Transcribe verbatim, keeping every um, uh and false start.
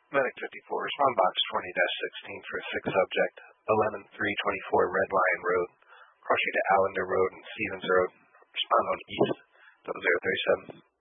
Medic fifty-four, respond box twenty dash sixteen for a sick subject, eleven three twenty-four Red Lion Road, crossing to Allender Road and Stevens Road. Respond on East, double zero three seven.